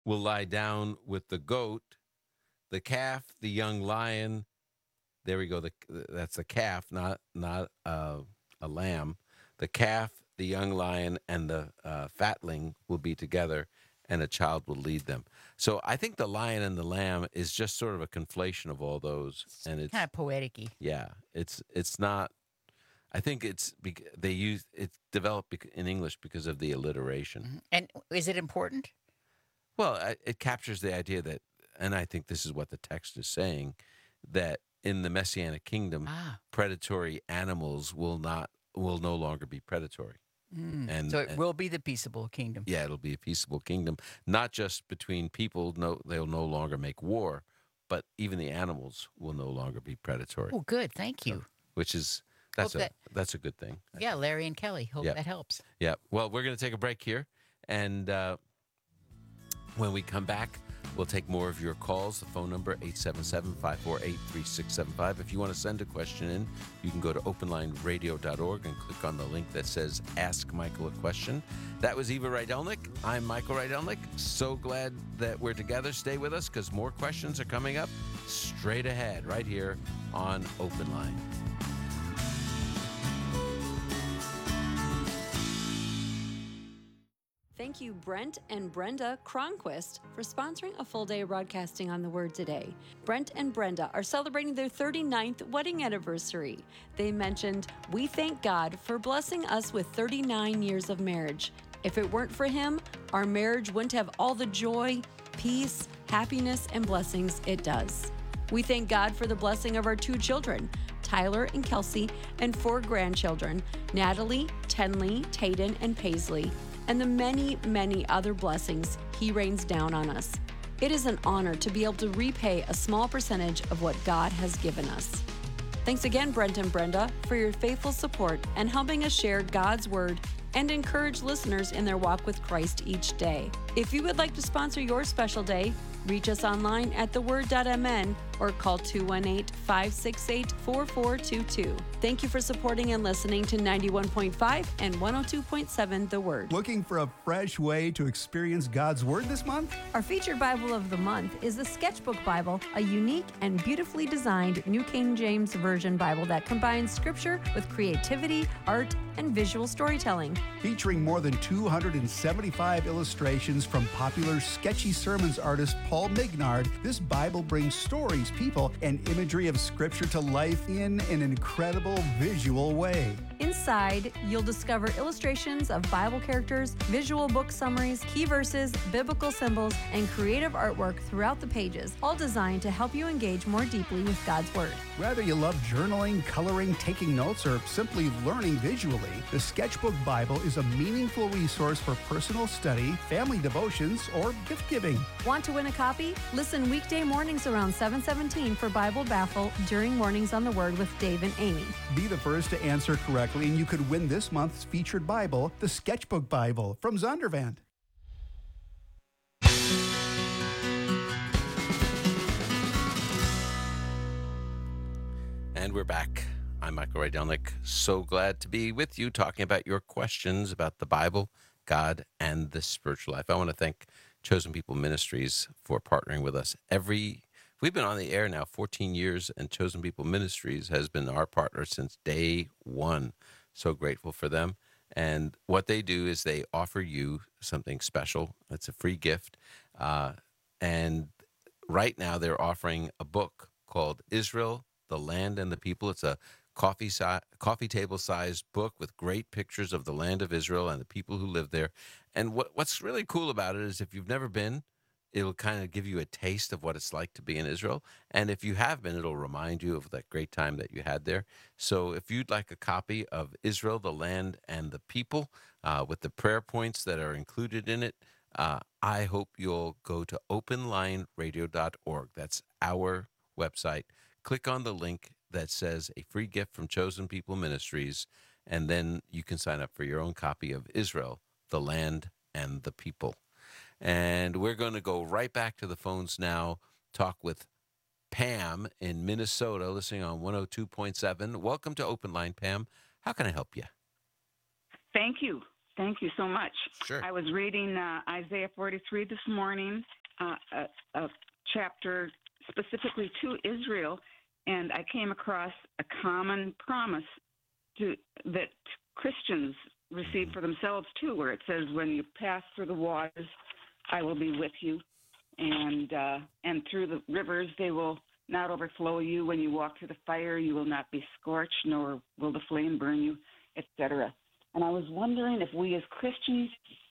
will lie down with the goat, the calf, the young lion. There we go. That's the calf, not a lamb. The calf, the young lion, and the fatling will be together, and a child will lead them. So I think the lion and the lamb is just sort of a conflation of all those, and Kind it's of poetic-y. yeah, it's not. I think they use it's developed in English because of the alliteration. And is it important? Well, it captures the idea that, and I think this is what the text is saying, that in the Messianic kingdom, Ah. predatory animals will no longer be predatory, So it and will be the peaceable kingdom. yeah, it'll be a peaceable kingdom, not just between people. No, they'll no longer make war, but even the animals will no longer be predatory. Oh, good. Thank So, you. which is Hope that, that's a good thing. yeah, Larry and Kelly. Hope Yeah, that helps. yeah. Well, we're going to take a break here, and when we come back, we'll take more of your calls. The phone number, 877-548-3675. If you want to send a question in, you can go to openlineradio.org and click on the link that says Ask Michael a Question. That was Eva Rydelnik. I'm Michael Rydelnik. So glad that we're together. Stay with us because more questions are coming up straight ahead right here on Open Line. Thank you, Brent and Brenda Cronquist, for sponsoring a full day of broadcasting on the Word today. Brent and Brenda are celebrating their 39th wedding anniversary. They mentioned, "We thank God for blessing us with 39 years of marriage. If it weren't for Him, our marriage wouldn't have all the joy, peace, happiness, and blessings it does. We thank God for the blessing of our 2 children, Tyler and Kelsey, and 4 grandchildren, Natalie, Tenley, Tayden, and Paisley, and the many, many other blessings He rains down on us. It is an honor to be able to repay a small percentage of what God has given us." Thanks again, Brent and Brenda, for your faithful support and helping us share God's Word and encourage listeners in their walk with Christ each day. If you would like to sponsor your special day, reach us online at theword.mn or call 218-568-4422. Thank you for supporting and listening to 91.5 and 102.7 The Word. Looking for a fresh way to experience God's Word this month? Our featured Bible of the month is the Sketchbook Bible, a unique and beautifully designed New King James Version Bible that combines scripture with creativity, art, and visual storytelling. Featuring more than 275 illustrations from popular sketchy sermons artist Paul Mignard, this Bible brings stories, people, and imagery of Scripture to life in an incredible visual way. Inside, you'll discover illustrations of Bible characters, visual book summaries, key verses, biblical symbols, and creative artwork throughout the pages, all designed to help you engage more deeply with God's Word. Whether you love journaling, coloring, taking notes, or simply learning visually, the Sketchbook Bible is a meaningful resource for personal study, family devotions, or gift giving. Want to win a copy? Listen weekday mornings around 7:17 for Bible Baffle during Mornings on the Word with Dave and Amy. Be the first to answer correctly, and you could win this month's featured Bible, the Sketchbook Bible from Zondervan. And we're back. I'm Michael Rydelnik. So glad to be with you talking about your questions about the Bible, God, and the spiritual life. I want to thank Chosen People Ministries for partnering with us. We've been on the air now 14 years, and Chosen People Ministries has been our partner since day one. So grateful for them. And what they do is they offer you something special. It's a free gift. And right now they're offering a book called Israel, the Land and the People. It's a coffee table sized book with great pictures of the land of Israel and the people who live there. And what's really cool about it is if you've never been, it'll kind of give you a taste of what it's like to be in Israel. And if you have been, it'll remind you of that great time that you had there. So if you'd like a copy of Israel, the Land and the People, with the prayer points that are included in it, I hope you'll go to openlineradio.org. That's our website. Click on the link that says a free gift from Chosen People Ministries, and then you can sign up for your own copy of Israel, the Land and the People. And we're going to go right back to the phones now, talk with Pam in Minnesota, listening on 102.7. Welcome to Open Line, Pam. How can I help you? Thank you. Thank you so much. Sure. I was reading Isaiah 43 this morning, a chapter specifically to Israel, and I came across a common promise that Christians receive for themselves too, where it says, "When you pass through the waters, I will be with you, and through the rivers, they will not overflow you. When you walk through the fire, you will not be scorched, nor will the flame burn you," etc. And I was wondering if we as Christians,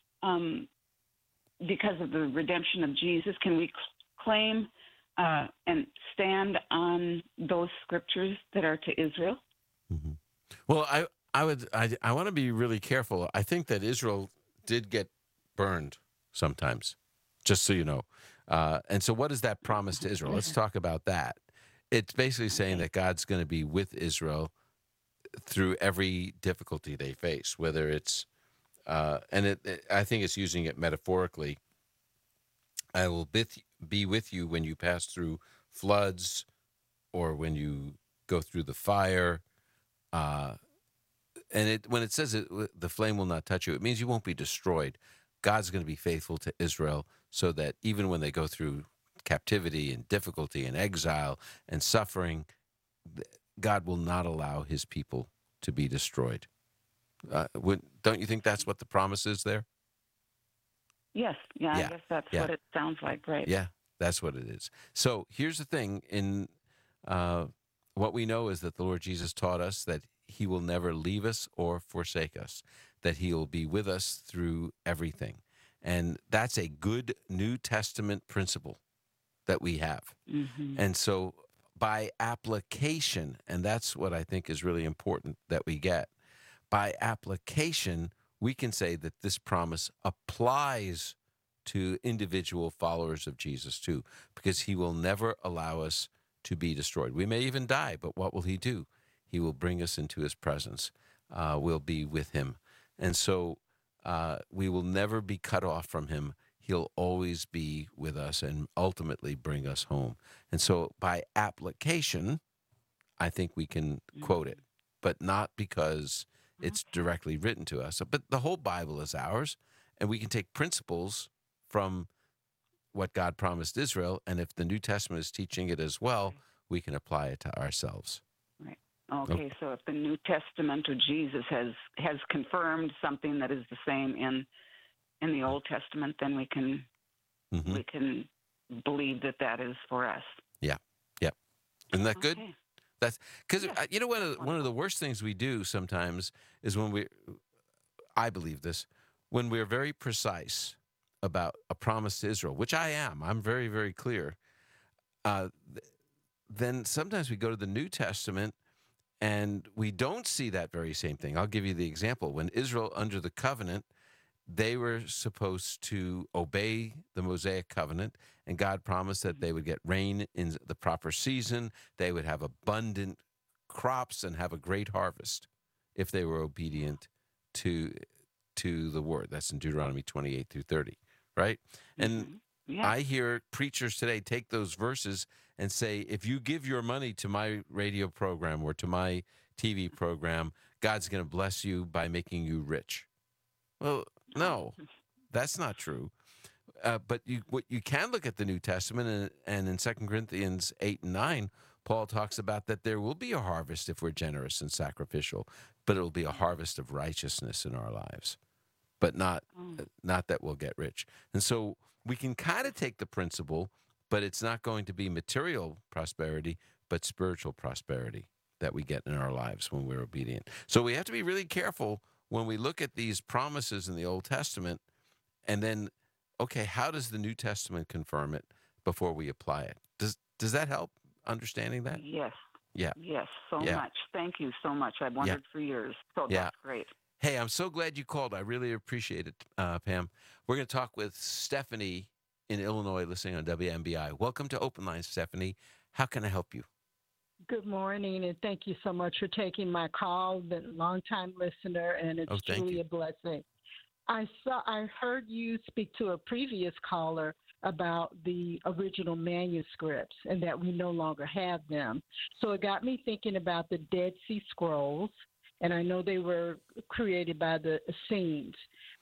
because of the redemption of Jesus, can we claim and stand on those scriptures that are to Israel? Mm-hmm. Well, I want to be really careful. I think that Israel did get burned sometimes, just so you know. And so what is that promise to Israel? Let's talk about that. It's basically saying that God's going to be with Israel through every difficulty they face, whether it's, I think it's using it metaphorically. I will be with you when you pass through floods or when you go through the fire. And when it says the flame will not touch you, it means you won't be destroyed. God's going to be faithful to Israel so that even when they go through captivity and difficulty and exile and suffering, God will not allow his people to be destroyed. Don't you think that's what the promise is there? Yes. Yeah. I guess that's what it sounds like, right? Yeah, that's what it is. So here's the thing. In what we know is that the Lord Jesus taught us that he will never leave us or forsake us, that he will be with us through everything. And that's a good New Testament principle that we have. Mm-hmm. And so by application, and that's what I think is really important that we get, by application, we can say that this promise applies to individual followers of Jesus too, because he will never allow us to be destroyed. We may even die, but what will he do? He will bring us into his presence. We'll be with him. And so we will never be cut off from him. He'll always be with us and ultimately bring us home. And so by application, I think we can quote it, but not because it's directly written to us. But the whole Bible is ours, and we can take principles from what God promised Israel, and if the New Testament is teaching it as well, we can apply it to ourselves. Right. Okay, so if the New Testament or Jesus has confirmed something that is the same in the Old Testament, then we can believe that is for us. Yeah. Isn't that good? That's because you know, one of the worst things we do sometimes is I believe this, when we're very precise about a promise to Israel, which I am. I'm very, very clear. Then sometimes we go to the New Testament and we don't see that very same thing. I'll give you the example. When Israel, under the covenant, they were supposed to obey the Mosaic covenant, and God promised that they would get rain in the proper season. They would have abundant crops and have a great harvest if they were obedient to the word. That's in Deuteronomy 28 through 30, right? And I hear preachers today take those verses and say, if you give your money to my radio program or to my TV program, God's going to bless you by making you rich. Well, no, that's not true. But you can look at the New Testament, and in 2 Corinthians 8 and 9, Paul talks about that there will be a harvest if we're generous and sacrificial, but it will be a harvest of righteousness in our lives, but not that we'll get rich. And so we can kind of take the principle, but it's not going to be material prosperity, but spiritual prosperity that we get in our lives when we're obedient. So we have to be really careful when we look at these promises in the Old Testament, and then, okay, how does the New Testament confirm it before we apply it? Does that help understanding that? Yes. Yeah. Yes, much. Thank you so much. I've wondered for years. So that's great. Hey, I'm so glad you called. I really appreciate it, Pam. We're going to talk with Stephanie in Illinois, listening on WMBI. Welcome to Open Line, Stephanie. How can I help you? Good morning, and thank you so much for taking my call. Been a long-time listener, and it's truly a blessing. I heard you speak to a previous caller about the original manuscripts and that we no longer have them. So it got me thinking about the Dead Sea Scrolls, and I know they were created by the Essenes.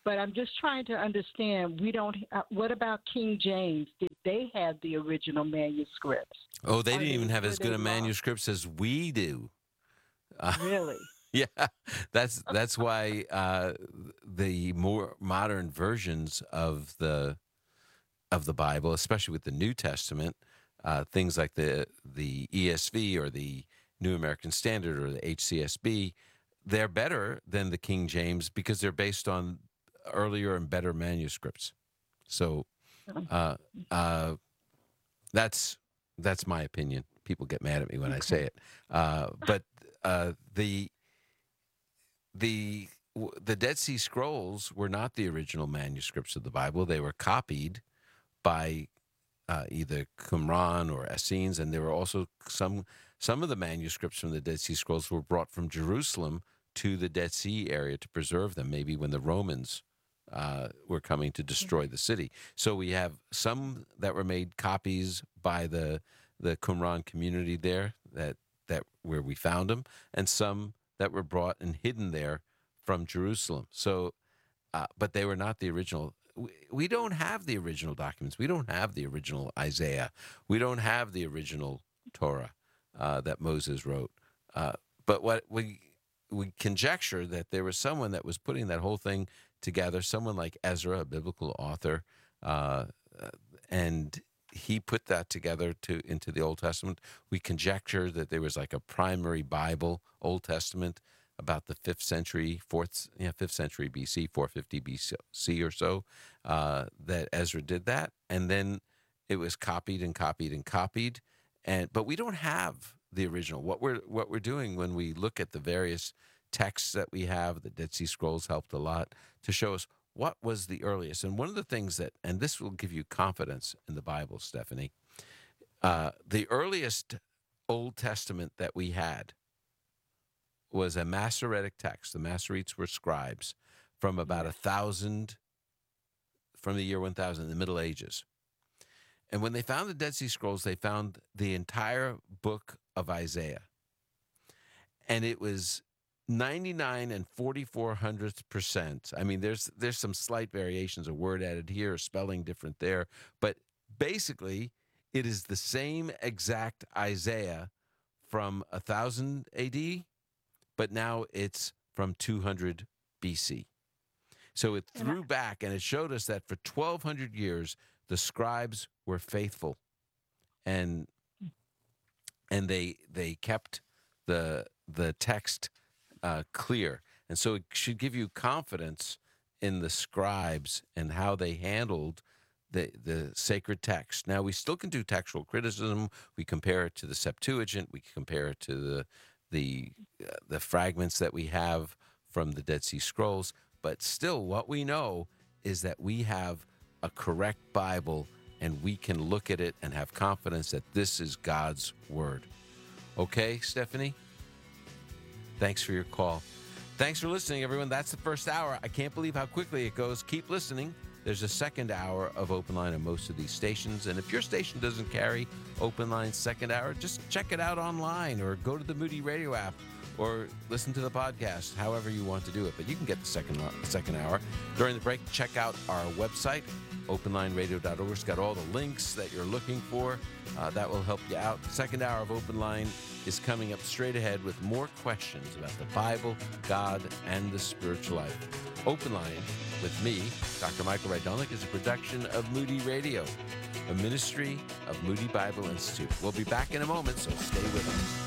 But I'm just trying to understand. We don't. What about King James? Did they have the original manuscripts? Oh, they didn't even have as good a manuscripts as we do. Really? Yeah, that's why the more modern versions of the Bible, especially with the New Testament, things like the ESV or the New American Standard or the HCSB, they're better than the King James because they're based on earlier and better manuscripts. So that's my opinion. People get mad at me when I say it, but the Dead Sea Scrolls were not the original manuscripts of the Bible. They were copied by either Qumran or Essenes, and there were also some of the manuscripts from the Dead Sea Scrolls were brought from Jerusalem to the Dead Sea area to preserve them, maybe when the Romans were coming to destroy the city. So we have some that were made copies by the Qumran community there that where we found them, and some that were brought and hidden there from Jerusalem. So, but they were not the original. We don't have the original documents. We don't have the original Isaiah. We don't have the original Torah that Moses wrote. But what we conjecture that there was someone that was putting that whole thing together, someone like Ezra, a biblical author, and he put that together into the Old Testament. We conjecture that there was like a primary Bible, Old Testament, about the 5th century BC, 450 BC or so, that Ezra did that, and then it was copied and copied and copied, but we don't have the original. What we're doing when we look at the various texts that we have, the Dead Sea Scrolls helped a lot to show us what was the earliest. And one of the things and this will give you confidence in the Bible, Stephanie, the earliest Old Testament that we had was a Masoretic text. The Masoretes were scribes from about 1000, from the year 1000, in the Middle Ages. And when they found the Dead Sea Scrolls, they found the entire book of Isaiah. And it was 99 and 4400%. I mean, there's some slight variations, a word added here, a spelling different there, but basically it is the same exact Isaiah from 1000 AD, but now it's from 200 BC. So it threw back, and it showed us that for 1200 years the scribes were faithful, and they kept the text clear. And so it should give you confidence in the scribes and how they handled the sacred text. Now, we still can do textual criticism. We compare it to the Septuagint. We compare it to the fragments that we have from the Dead Sea Scrolls. But still, what we know is that we have a correct Bible, and we can look at it and have confidence that this is God's word. Okay, Stephanie? Thanks for your call. Thanks for listening, everyone. That's the first hour. I can't believe how quickly it goes. Keep listening. There's a second hour of Open Line on most of these stations. And if your station doesn't carry Open Line's second hour, just check it out online or go to the Moody Radio app or listen to the podcast, however you want to do it. But you can get the second hour. During the break, check out our website, openlineradio.org. It's got all the links that you're looking for. That will help you out. The second hour of Open Line is coming up straight ahead with more questions about the Bible, God, and the spiritual life. Open Line with me, Dr. Michael Rydelnik, is a production of Moody Radio, a ministry of Moody Bible Institute. We'll be back in a moment, so stay with us.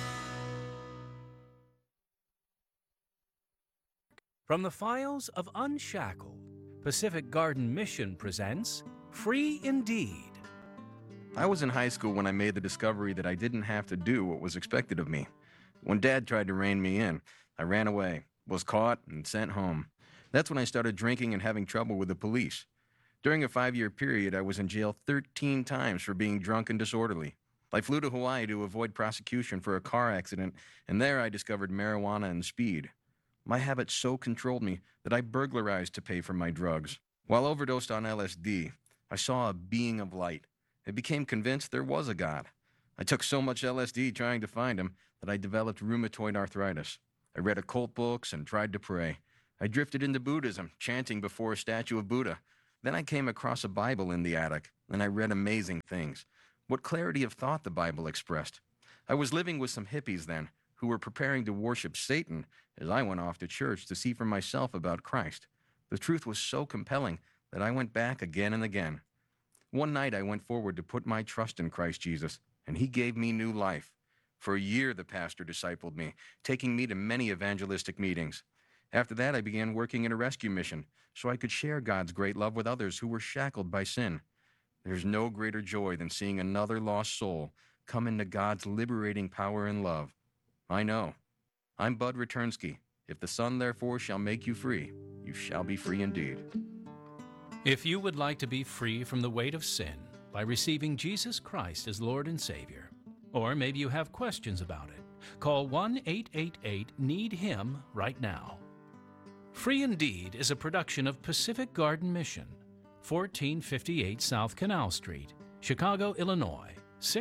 From the files of Unshackled, Pacific Garden Mission presents Free Indeed. I was in high school when I made the discovery that I didn't have to do what was expected of me. When Dad tried to rein me in, I ran away, was caught, and sent home. That's when I started drinking and having trouble with the police. During a 5-year period, I was in jail 13 times for being drunk and disorderly. I flew to Hawaii to avoid prosecution for a car accident, and there I discovered marijuana and speed. My habits so controlled me that I burglarized to pay for my drugs. While overdosed on LSD, I saw a being of light. I became convinced there was a God. I took so much LSD trying to find him that I developed rheumatoid arthritis. I read occult books and tried to pray. I drifted into Buddhism, chanting before a statue of Buddha. Then I came across a Bible in the attic, and I read amazing things. What clarity of thought the Bible expressed. I was living with some hippies then, who were preparing to worship Satan as I went off to church to see for myself about Christ. The truth was so compelling that I went back again and again. One night I went forward to put my trust in Christ Jesus, and he gave me new life. For a year the pastor discipled me, taking me to many evangelistic meetings. After that, I began working in a rescue mission so I could share God's great love with others who were shackled by sin. There's no greater joy than seeing another lost soul come into God's liberating power and love. I know. I'm Bud Returnsky. If the Son therefore shall make you free, you shall be free indeed. If you would like to be free from the weight of sin by receiving Jesus Christ as Lord and Savior, or maybe you have questions about it, call 1-888-NEED-HIM right now. Free Indeed is a production of Pacific Garden Mission, 1458 South Canal Street, Chicago, Illinois,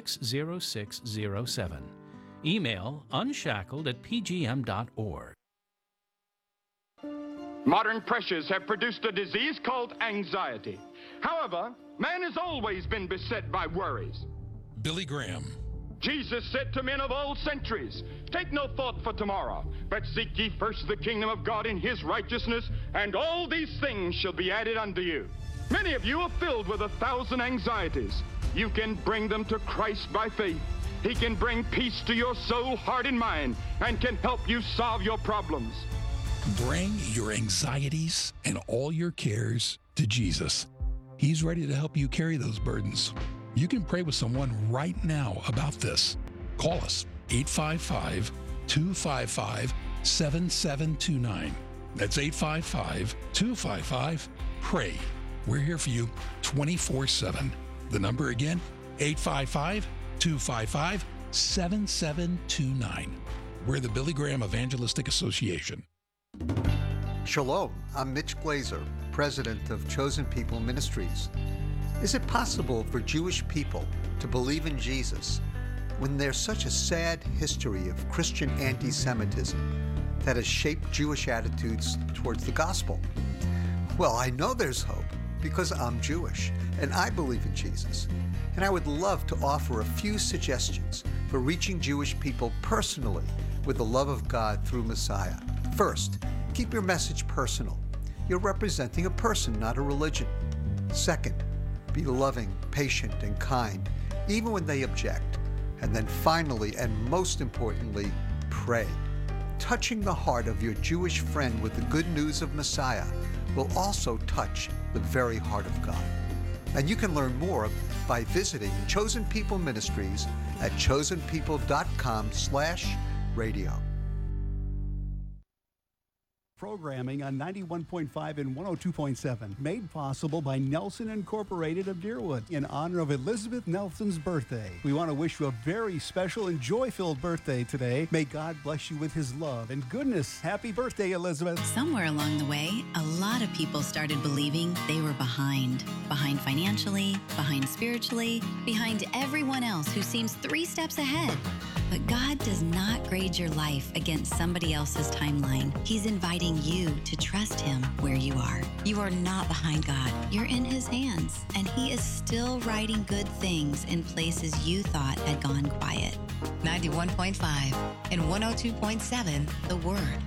60607. Email unshackled@pgm.org. Modern pressures have produced a disease called anxiety. However, man has always been beset by worries. Billy Graham. Jesus said to men of all centuries, "Take no thought for tomorrow, but seek ye first the kingdom of God and his righteousness, and all these things shall be added unto you." Many of you are filled with 1,000 anxieties. You can bring them to Christ by faith. He can bring peace to your soul, heart, and mind, and can help you solve your problems. Bring your anxieties and all your cares to Jesus. He's ready to help you carry those burdens. You can pray with someone right now about this. Call us, 855-255-7729. That's 855-255-PRAY. We're here for you 24/7. The number again, 855-255-7729. We're the Billy Graham Evangelistic Association. Shalom, I'm Mitch Glazer, president of Chosen People Ministries. Is it possible for Jewish people to believe in Jesus when there's such a sad history of Christian anti-Semitism that has shaped Jewish attitudes towards the gospel? Well, I know there's hope because I'm Jewish and I believe in Jesus. And I would love to offer a few suggestions for reaching Jewish people personally with the love of God through Messiah. First, keep your message personal. You're representing a person, not a religion. Second, be loving, patient, and kind, even when they object. And then finally, and most importantly, pray. Touching the heart of your Jewish friend with the good news of Messiah will also touch the very heart of God. And you can learn more by visiting Chosen People Ministries at chosenpeople.com/radio. Programming on 91.5 and 102.7, made possible by Nelson Incorporated of Deerwood in honor of Elizabeth Nelson's birthday. We want to wish you a very special and joy-filled birthday today. May God bless you with his love and goodness. Happy birthday, Elizabeth. Somewhere along the way, a lot of people started believing they were behind. Behind financially, behind spiritually, behind everyone else who seems 3 steps ahead. But God does not grade your life against somebody else's timeline. He's inviting you to trust him where you are. You are not behind God. You're in his hands, and he is still writing good things in places you thought had gone quiet. 91.5 and 102.7, The Word.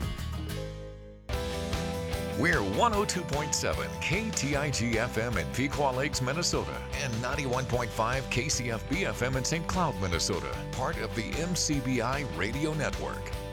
We're 102.7 KTIG-FM in Pequot Lakes, Minnesota, and 91.5 KCFB-FM in St. Cloud, Minnesota, part of the MCBI Radio Network.